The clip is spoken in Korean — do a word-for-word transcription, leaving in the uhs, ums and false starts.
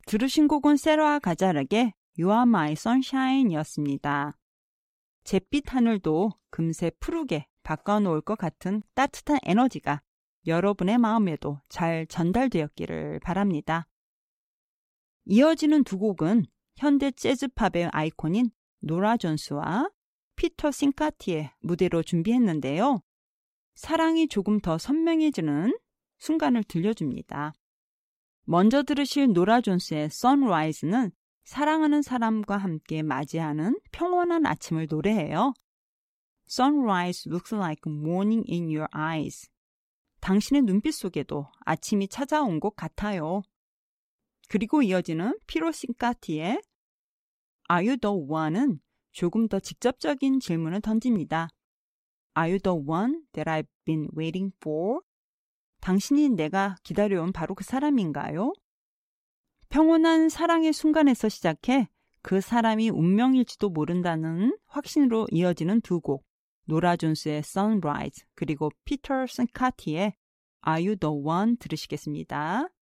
들으신 곡은 세라 가자락의 You Are My Sunshine이었습니다. 잿빛 하늘도 금세 푸르게 바꿔놓을 것 같은 따뜻한 에너지가 여러분의 마음에도 잘 전달되었기를 바랍니다. 이어지는 두 곡은 현대 재즈팝의 아이콘인 노라 존스와 피터 싱카티의 무대로 준비했는데요. 사랑이 조금 더 선명해지는 순간을 들려줍니다. 먼저 들으실 노라 존스의 Sunrise는 사랑하는 사람과 함께 맞이하는 평온한 아침을 노래해요. Sunrise looks like morning in your eyes. 당신의 눈빛 속에도 아침이 찾아온 것 같아요. 그리고 이어지는 피터 싱카티의 Are you the one은 조금 더 직접적인 질문을 던집니다. Are you the one that I've been waiting for? 당신이 내가 기다려온 바로 그 사람인가요? 평온한 사랑의 순간에서 시작해 그 사람이 운명일지도 모른다는 확신으로 이어지는 두 곡, 노라 존스의 Sunrise 그리고 피터 싱카티의 Are You The One 들으시겠습니다.